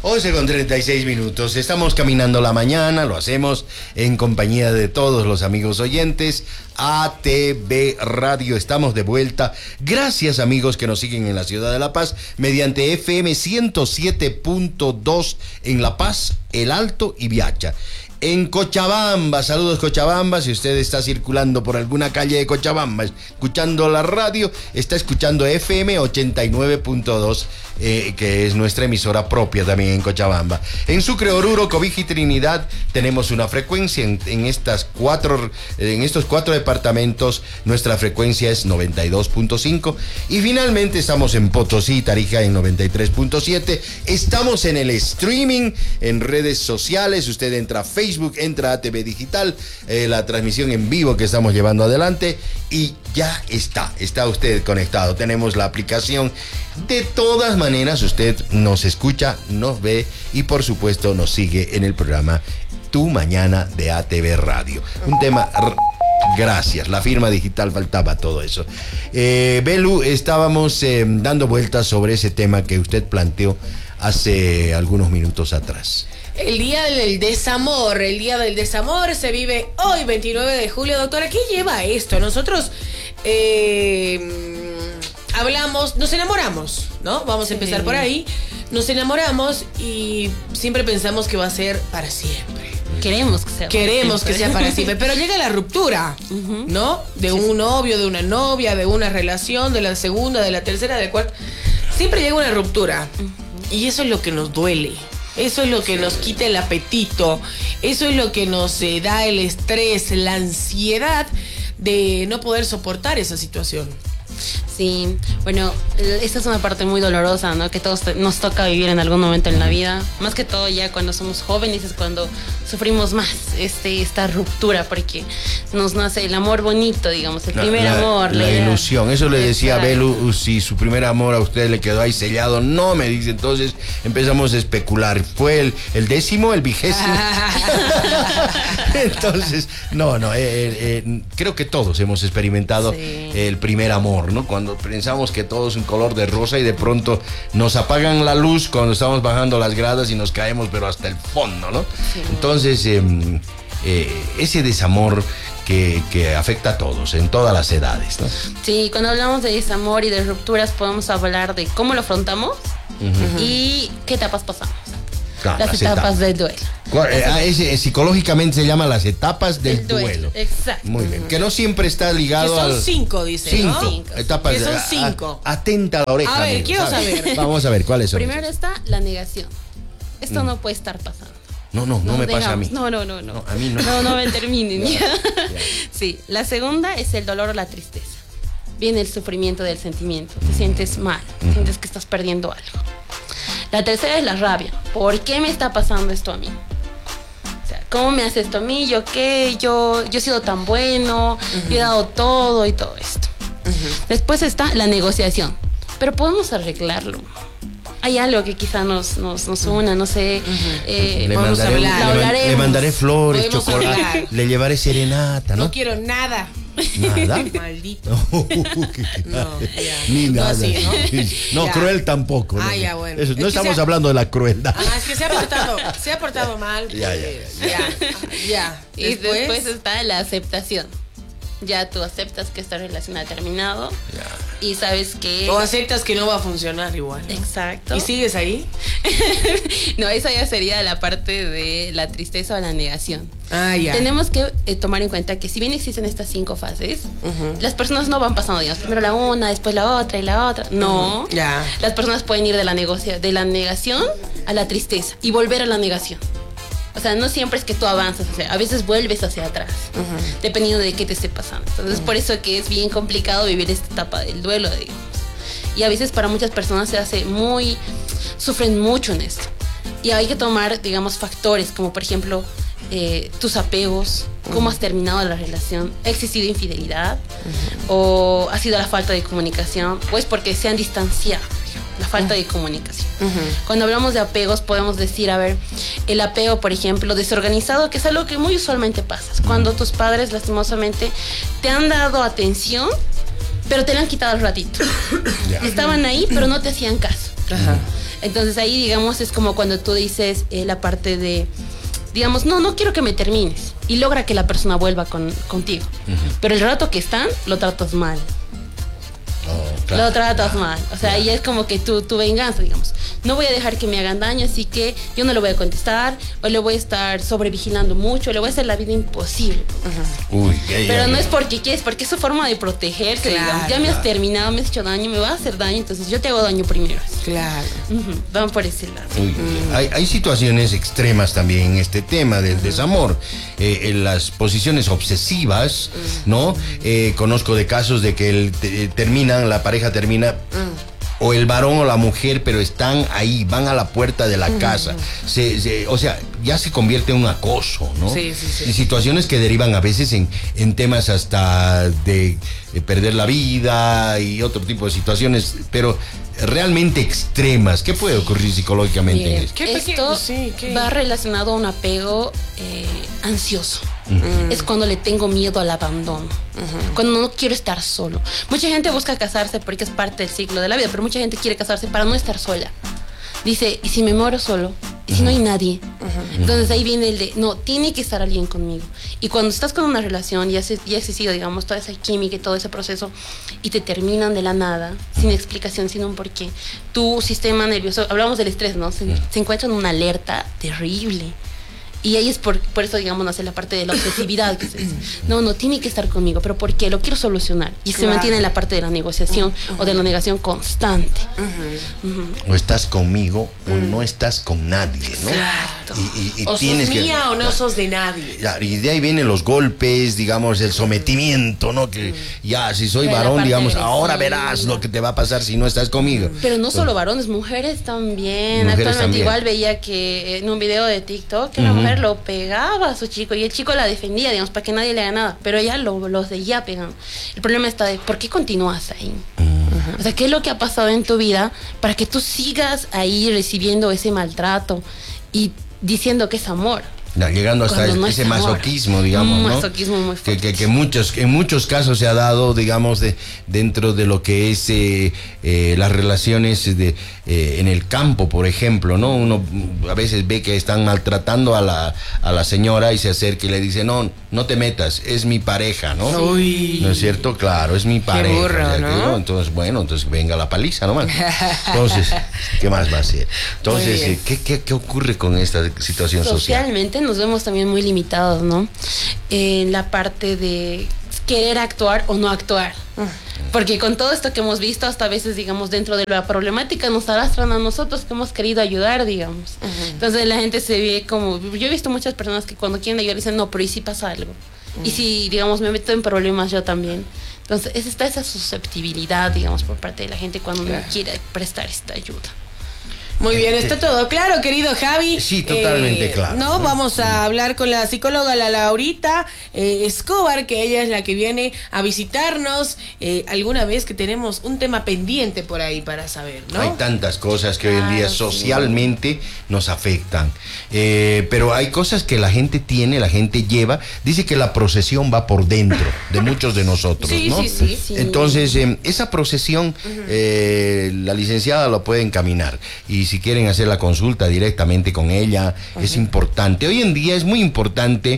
11:36. Estamos caminando la mañana, lo hacemos en compañía de todos los amigos oyentes. ATV Radio, estamos de vuelta. Gracias, amigos que nos siguen en la ciudad de La Paz mediante FM 107.2 en La Paz, El Alto y Viacha. En Cochabamba, saludos Cochabamba, si usted está circulando por alguna calle de Cochabamba escuchando la radio, está escuchando FM 89.2, que es nuestra emisora propia también en Cochabamba. En Sucre, Oruro, Cobija y Trinidad tenemos una frecuencia en estos cuatro departamentos, nuestra frecuencia es 92.5, y finalmente estamos en Potosí, Tarija en 93.7. Estamos en el streaming, en redes sociales, usted entra a Facebook, entra a TV Digital, la transmisión en vivo que estamos llevando adelante, y ya está usted conectado. Tenemos la aplicación. De todas maneras, usted nos escucha, nos ve y por supuesto nos sigue en el programa Tu Mañana de ATV Radio. Un tema... Gracias, la firma digital, faltaba todo eso. Belu, estábamos dando vueltas sobre ese tema que usted planteó hace algunos minutos atrás. El día del desamor se vive hoy, 29 de julio. Doctora, ¿qué lleva esto? Nosotros hablamos, nos enamoramos, ¿no? Vamos a empezar por ahí. Nos enamoramos y siempre pensamos que va a ser para siempre. Queremos que sea para siempre, pero llega la ruptura, ¿no? De un novio, de una novia, de una relación, de la segunda, de la tercera, de la cuarta. Siempre llega una ruptura. Y eso es lo que nos duele. Eso es lo que nos quita el apetito. Eso es lo que nos da el estrés, la ansiedad de no poder soportar esa situación. Sí, bueno, esta es una parte muy dolorosa, ¿no? Que todos nos toca vivir en algún momento en la vida. Más que todo ya cuando somos jóvenes es cuando sufrimos más esta ruptura, porque nos nace el amor bonito, digamos, el primer amor. La ilusión, eso le decía a Belu, si su primer amor a usted le quedó ahí sellado. No, me dice, entonces empezamos a especular. ¿Fue el décimo, el 20º? Entonces, creo que todos hemos experimentado el primer amor, ¿no? Cuando pensamos que todo es un color de rosa y de pronto nos apagan la luz cuando estamos bajando las gradas y nos caemos pero hasta el fondo, ¿no? Sí. Entonces ese desamor que afecta a todos en todas las edades, ¿no? Sí, cuando hablamos de desamor y de rupturas podemos hablar de cómo lo afrontamos y qué etapas pasamos. Las etapas del duelo. Psicológicamente se llama las etapas del duelo. Exacto. Muy bien. Que no siempre está ligado a... Que son 5, dice, ¿no? 5 etapas. Que son 5. Atenta a la oreja. A ver, quiero saber. Vamos a ver, ¿cuáles son? Primero está la negación. Esto no puede estar pasando. No me pasa a mí. No. A mí no. No me terminen. Ya. Sí, la segunda es el dolor o la tristeza. Viene el sufrimiento del sentimiento. Te sientes mal, sientes que estás perdiendo algo. La tercera es la rabia. ¿Por qué me está pasando esto a mí? O sea, ¿cómo me hace esto a mí? ¿Yo qué? Yo he sido tan bueno, yo he dado todo y todo esto. Después está la negociación. Pero podemos arreglarlo. Hay algo que quizá nos una, no sé. Vamos a hablar. Le mandaré flores, chocolate, le llevaré serenata, ¿no? No quiero nada. ¿Nada? Maldito. Ni nada. No, así, ¿no? No, cruel tampoco. Ah, ya, bueno. Eso, no estamos hablando de la crueldad. Es que se ha portado mal. Ya. Y después está la aceptación. Ya tú aceptas que esta relación ha terminado. Y sabes que... O aceptas que no va a funcionar igual, ¿no? Exacto. ¿Y sigues ahí? No, esa ya sería la parte de la tristeza o la negación. Ya. Tenemos que tomar en cuenta que si bien existen estas 5 fases, las personas no van pasando, digamos, primero la una, después la otra y la otra. No. Ya. Las personas pueden ir de la negación a la tristeza y volver a la negación. O sea, no siempre es que tú avanzas, o sea, a veces vuelves hacia atrás, dependiendo de qué te esté pasando. Entonces, por eso que es bien complicado vivir esta etapa del duelo, digamos. Y a veces para muchas personas sufren mucho en esto. Y hay que tomar, digamos, factores como, por ejemplo, tus apegos, cómo has terminado la relación, ha existido infidelidad, o ha sido la falta de comunicación, o es porque se han distanciado. La falta de comunicación. Cuando hablamos de apegos podemos decir, el apego, por ejemplo, desorganizado, que es algo que muy usualmente pasa. Cuando tus padres lastimosamente te han dado atención, pero te la han quitado al ratito. Estaban ahí, pero no te hacían caso. Entonces ahí, digamos, es como cuando tú dices la parte de, digamos, no quiero que me termines, y logra que la persona vuelva contigo. Pero el rato que están, lo tratas mal. Lo tratas mal. O sea, ahí es como que tu venganza, digamos. No voy a dejar que me hagan daño, así que yo no le voy a contestar, o le voy a estar sobrevigilando mucho, le voy a hacer la vida imposible. Uy, pero no es porque quieres, porque es su forma de protegerse, digamos. Ya me has terminado, me has hecho daño, me vas a hacer daño, entonces yo te hago daño primero. Claro. Van por ese lado. Hay situaciones extremas también en este tema del desamor. En las posiciones obsesivas, ¿no? Conozco de casos de que la pareja termina, o el varón o la mujer, pero están ahí, van a la puerta de la casa. O sea, ya se convierte en un acoso, ¿no? Sí. Y situaciones que derivan a veces en temas hasta de perder la vida y otro tipo de situaciones, pero realmente extremas. ¿Qué puede ocurrir psicológicamente en esto? Esto va relacionado a un apego ansioso. Es cuando le tengo miedo al abandono, cuando no quiero estar solo. Mucha gente busca casarse porque es parte del ciclo de la vida, pero mucha gente quiere casarse para no estar sola. Dice, ¿y si me muero solo? ¿Y si no hay nadie? Entonces ahí viene el de, no, tiene que estar alguien conmigo. Y cuando estás con una relación, ya se sigue, digamos, toda esa química y todo ese proceso, y te terminan de la nada, sin explicación, sin un porqué, tu sistema nervioso, hablamos del estrés, ¿no? Se encuentra en una alerta terrible. Y ahí es por eso, digamos, nace la parte de la obsesividad que se dice. No, tiene que estar conmigo, pero ¿por qué? Lo quiero solucionar. Y se mantiene en la parte de la negociación o de la negación constante. O estás conmigo o no estás con nadie, ¿no? Exacto. Y o tienes sos mía o no sos de nadie. Y de ahí vienen los golpes, digamos, el sometimiento, ¿no? Que ya, si soy varón, digamos, ahora verás lo que te va a pasar si no estás conmigo. Pero no solo varones, mujeres también. Actualmente igual veía que en un video de TikTok que una mujer lo pegaba a su chico y el chico la defendía, digamos, para que nadie le haga nada, pero ella los seguía pegando. El problema está de ¿por qué continúas ahí? O sea, ¿qué es lo que ha pasado en tu vida para que tú sigas ahí recibiendo ese maltrato y diciendo que es amor? Llegando hasta ese masoquismo, digamos, ¿no? Masoquismo muy fuerte. Que en muchos casos se ha dado, digamos, dentro de lo que es las relaciones en el campo, por ejemplo, ¿no? Uno a veces ve que están maltratando a la señora y se acerca y le dice, no te metas, es mi pareja, ¿no? Uy. ¿No es cierto? Claro, es mi pareja. Qué burro, o sea, ¿no? Entonces venga la paliza nomás. Entonces, ¿qué más va a hacer? Entonces, ¿qué ocurre con esta situación social? Socialmente nos vemos también muy limitados, ¿no? En la parte de querer actuar o no actuar. Porque con todo esto que hemos visto, hasta a veces, digamos, dentro de la problemática nos arrastran a nosotros que hemos querido ayudar, digamos. Entonces la gente se ve como... Yo he visto muchas personas que cuando quieren ayudar dicen, no, pero ¿y si pasa algo? Y si, digamos, me meto en problemas yo también. Entonces está esa susceptibilidad, digamos, por parte de la gente cuando no quiere prestar esta ayuda. Muy bien, está todo claro, querido Javi. Sí, totalmente claro. No, vamos a hablar con la psicóloga, la Laurita Escobar, que ella es la que viene a visitarnos alguna vez que tenemos un tema pendiente por ahí para saber, ¿no? Hay tantas cosas que hoy en día socialmente nos afectan. Pero hay cosas que la gente lleva. Dice que la procesión va por dentro de muchos de nosotros, ¿no? Sí. Entonces, esa procesión, la licenciada lo puede encaminar. Y si quieren hacer la consulta directamente con ella, es importante. Hoy en día es muy importante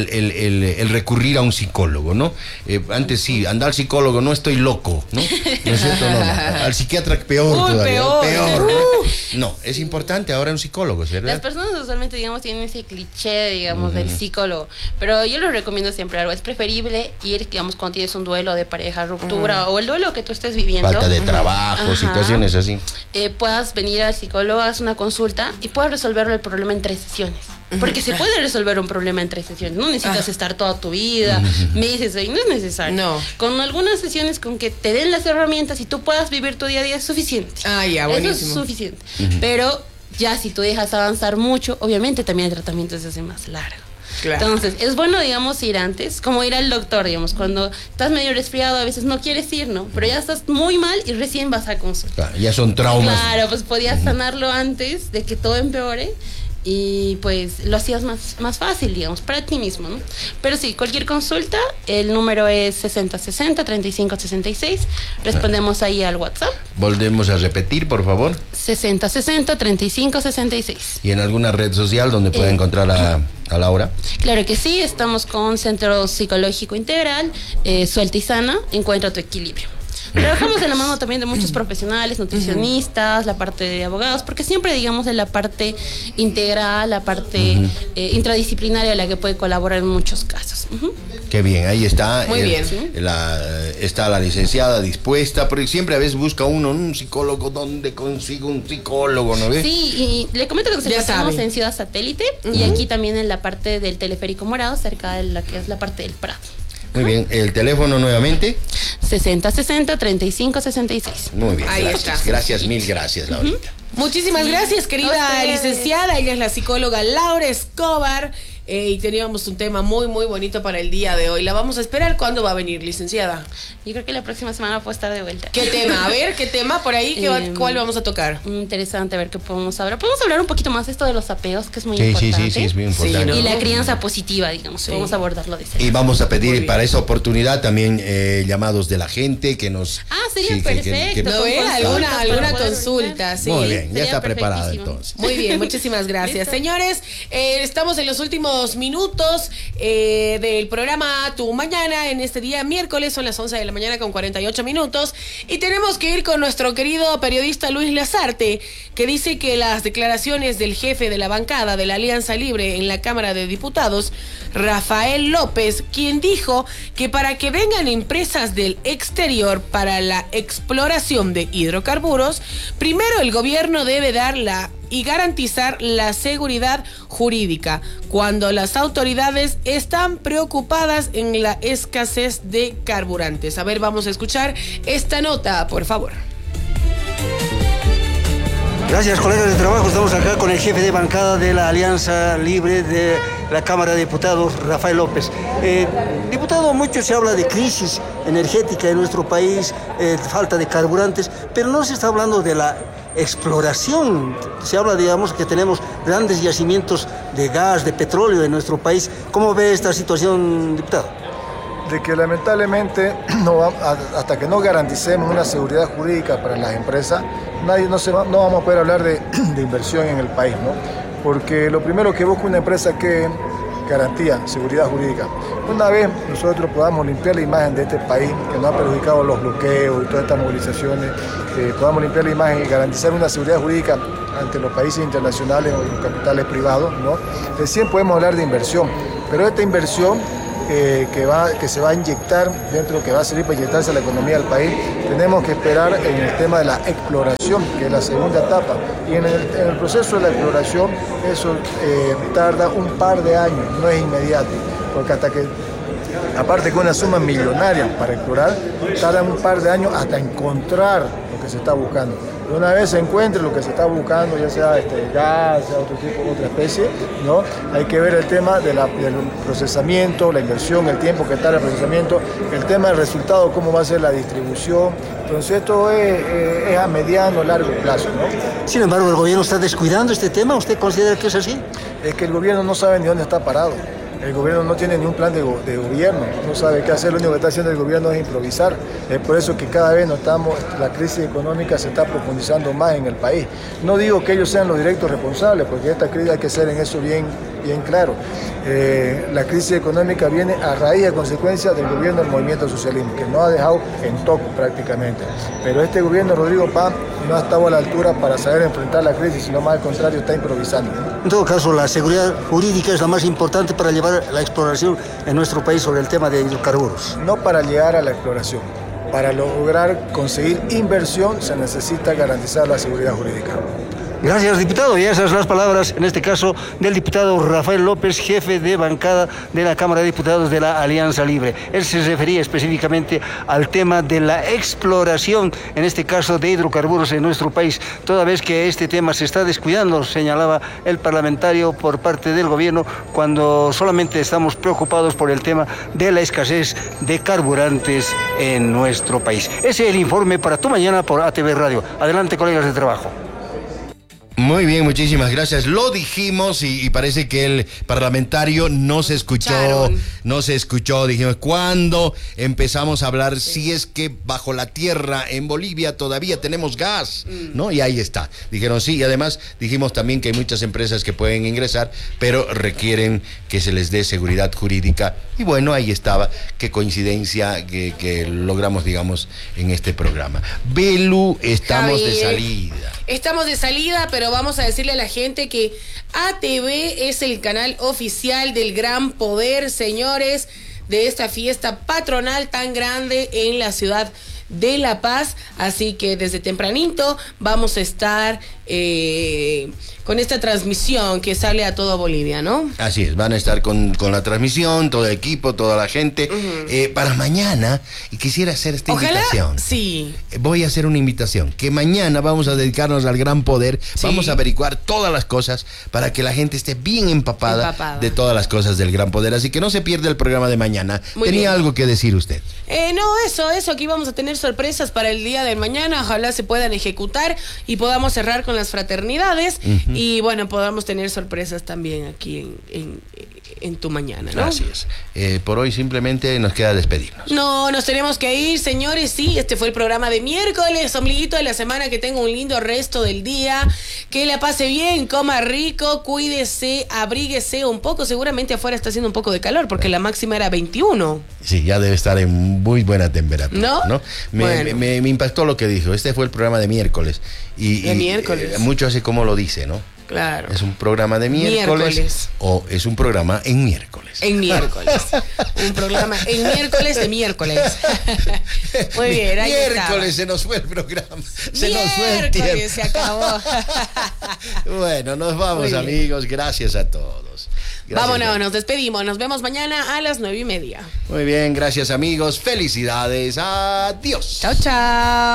el recurrir a un psicólogo, ¿no? Antes sí, andar al psicólogo, no estoy loco, ¿no? ¿No es cierto? No. Al psiquiatra peor todavía. Peor. No, es importante ahora un psicólogo, ¿verdad? Las personas usualmente, digamos, tienen ese cliché, digamos, del psicólogo, pero yo les recomiendo siempre algo. Es preferible ir, digamos, cuando tienes un duelo de pareja, ruptura, o el duelo que tú estés viviendo. Falta de trabajo, situaciones así. Puedas venir al psicólogo, hagas una consulta y puedas resolver el problema en 3 sesiones. Porque se puede resolver un problema en 3 sesiones. No necesitas estar toda tu vida, meses ahí, no es necesario. No. Con algunas sesiones, con que te den las herramientas y tú puedas vivir tu día a día es suficiente. Ya, buenísimo. Eso es suficiente. Pero ya si tú dejas avanzar mucho, obviamente también el tratamiento se hace más largo. Claro. Entonces, es bueno, digamos, ir antes, como ir al doctor, digamos, cuando estás medio resfriado, a veces no quieres ir, ¿no? Pero ya estás muy mal y recién vas a consultar. Claro, ya son traumas. Claro, pues podías sanarlo antes de que todo empeore y pues lo hacías más fácil, digamos, para ti mismo, ¿no? Pero sí, cualquier consulta, el número es 6060-3566, respondemos ahí al WhatsApp. Volvemos a repetir, por favor. 6060-3566. ¿Y en alguna red social donde pueda encontrar a Laura? Claro que sí, estamos con Centro Psicológico Integral, Suelta y Sana, Encuentra tu Equilibrio. Trabajamos de la mano también de muchos profesionales, nutricionistas, la parte de abogados, porque siempre, digamos, en la parte integral, la parte intradisciplinaria, la que puede colaborar en muchos casos. Qué bien, ahí está. Muy bien. Está la licenciada dispuesta, porque siempre a veces busca uno un psicólogo. ¿Dónde consigo un psicólogo? ¿No ves? Sí, y le comento que nos encontramos en Ciudad Satélite y aquí también en la parte del Teleférico Morado, cerca de la que es la parte del Prado. Muy bien, el teléfono nuevamente. 6060-3566. Muy bien, Ahí gracias. está. Gracias, mil gracias, Laurita. Muchísimas gracias, querida licenciada. Ella es la psicóloga Laura Escobar. Y teníamos un tema muy, muy bonito para el día de hoy. La vamos a esperar. ¿Cuándo va a venir, licenciada? Yo creo que la próxima semana puedo estar de vuelta. ¿Qué tema? A ver, ¿qué tema por ahí? ¿Cuál vamos a tocar? Interesante, a ver qué podemos hablar. Podemos hablar un poquito más de esto de los apegos, que es muy Sí, importante. sí, es muy importante. Sí, ¿no? Y la crianza positiva, digamos. Sí. Podemos abordarlo de ese Y lado. vamos a Muy pedir bien. para esa oportunidad también llamados de la gente que nos... Sería perfecto. ¿No ve? ¿Alguna Para poder consulta? Sí. Muy bien, ya Sería está preparada perfectísimo. entonces. Muy bien, muchísimas gracias. ¿Listo? Señores, estamos en los últimos minutos del programa Tu Mañana. En este día miércoles son las 11 de la mañana con 48 minutos y tenemos que ir con nuestro querido periodista Luis Lazarte, que dice que las declaraciones del jefe de la bancada de la Alianza Libre en la Cámara de Diputados, Rafael López, quien dijo que para que vengan empresas del exterior para la exploración de hidrocarburos, primero el gobierno debe darla y garantizar la seguridad jurídica cuando las autoridades están preocupadas en la escasez de carburantes. A ver, vamos a escuchar esta nota, por favor. Gracias, colegas de trabajo. Estamos acá con el jefe de bancada de la Alianza Libre de la Cámara de Diputados, Rafael López. Diputado, mucho se habla de crisis energética en nuestro país, falta de carburantes, pero no se está hablando de la exploración. Se habla, digamos, que tenemos grandes yacimientos de gas, de petróleo en nuestro país. ¿Cómo ve esta situación, diputado? De que lamentablemente hasta que no garanticemos una seguridad jurídica para las empresas, no vamos a poder hablar de inversión en el país, ¿no? Porque lo primero que busca una empresa que garantía, seguridad jurídica. Una vez nosotros podamos limpiar la imagen de este país, que nos ha perjudicado los bloqueos y todas estas movilizaciones, podamos limpiar la imagen y garantizar una seguridad jurídica ante los países internacionales o los capitales privados, ¿no? Recién podemos hablar de inversión, pero esta inversión que se va a inyectar dentro, que va a servir para inyectarse a la economía del país, tenemos que esperar en el tema de la exploración, que es la segunda etapa. Y en el proceso de la exploración, eso tarda un par de años, no es inmediato, porque aparte que una suma millonaria para explorar, tarda un par de años hasta encontrar lo que se está buscando. Y una vez se encuentre lo que se está buscando, ya sea gas, sea otro tipo, otra especie, ¿no? Hay que ver el tema del procesamiento, la inversión, el tiempo que tarda el procesamiento, el tema del resultado, cómo va a ser la distribución. Entonces esto es a mediano, largo plazo, ¿no? Sin embargo, ¿el gobierno está descuidando este tema? ¿Usted considera que es así? Es que el gobierno no sabe ni dónde está parado. El gobierno no tiene ni un plan de gobierno, no sabe qué hacer, lo único que está haciendo el gobierno es improvisar. Es por eso que cada vez la crisis económica se está profundizando más en el país. No digo que ellos sean los directos responsables, porque esta crisis hay que ser en eso bien claro. La crisis económica viene a raíz de consecuencia del gobierno del movimiento socialismo, que nos ha dejado en toco prácticamente. Pero este gobierno, Rodrigo Paz, no ha estado a la altura para saber enfrentar la crisis, sino más al contrario, está improvisando. En todo caso, la seguridad jurídica es la más importante para llevar la exploración en nuestro país sobre el tema de hidrocarburos. No para llegar a la exploración. Para lograr conseguir inversión se necesita garantizar la seguridad jurídica. Gracias, diputado. Y esas son las palabras, en este caso, del diputado Rafael López, jefe de bancada de la Cámara de Diputados de la Alianza Libre. Él se refería específicamente al tema de la exploración, en este caso de hidrocarburos en nuestro país, toda vez que este tema se está descuidando, señalaba el parlamentario, por parte del gobierno, cuando solamente estamos preocupados por el tema de la escasez de carburantes en nuestro país. Ese es el informe para Tu Mañana por ATV Radio. Adelante, colegas de trabajo. Muy bien, muchísimas gracias. Lo dijimos y parece que el parlamentario no se escuchó. Dijimos, ¿cuándo empezamos a hablar si es que bajo la tierra en Bolivia todavía tenemos gas? ¿No? Y ahí está. Dijeron sí, y además dijimos también que hay muchas empresas que pueden ingresar, pero requieren que se les dé seguridad jurídica. Y bueno, ahí estaba. Qué coincidencia que logramos, digamos, en este programa. Belu, estamos de salida. Estamos de salida, pero vamos a decirle a la gente que ATV es el canal oficial del Gran Poder, señores, de esta fiesta patronal tan grande en la ciudad de La Paz. Así que desde tempranito vamos a estar con esta transmisión que sale a toda Bolivia, ¿no? Así es, van a estar con la transmisión, todo el equipo, toda la gente. Para mañana, y quisiera hacer esta invitación. Sí. Voy a hacer una invitación, que mañana vamos a dedicarnos al Gran Poder, vamos a averiguar todas las cosas para que la gente esté bien empapada de todas las cosas del Gran Poder. Así que no se pierda el programa de mañana. Tenía algo que decir usted. No, eso, aquí vamos a tener sorpresas para el día de mañana, ojalá se puedan ejecutar y podamos cerrar con las fraternidades y bueno, podamos tener sorpresas también aquí en tu mañana, ¿no? Así es. Por hoy simplemente nos queda despedirnos. No, nos tenemos que ir, señores. Sí, este fue el programa de miércoles, ombliguito de la semana. Que tenga un lindo resto del día, que la pase bien, coma rico, cuídese, abríguese un poco. Seguramente afuera está haciendo un poco de calor porque la máxima era 21. Sí, ya debe estar en muy buena temperatura, ¿no? Me impactó lo que dijo. Este fue el programa de miércoles. De miércoles. Mucho así como lo dice, ¿no? Claro. ¿Es un programa de miércoles o es un programa en miércoles? En miércoles. Un programa en miércoles de miércoles. Muy bien, ahí miércoles estaba. Se nos fue el programa. Se nos fue el tiempo. Se acabó. Bueno, nos vamos, amigos. Gracias a todos. Vámonos, nos despedimos. Nos vemos mañana a las 9:30. Muy bien, gracias, amigos. Felicidades. Adiós. Chao, chao.